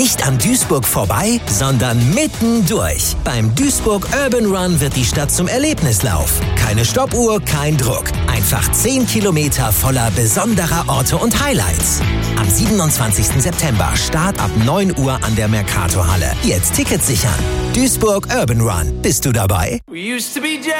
Nicht an Duisburg vorbei, sondern mittendurch. Beim Duisburg Urban Run wird die Stadt zum Erlebnislauf. Keine Stoppuhr, kein Druck. Einfach 10 Kilometer voller besonderer Orte und Highlights. Am 27. September, Start ab 9 Uhr an der Mercatorhalle. Jetzt Tickets sichern. Duisburg Urban Run. Bist du dabei?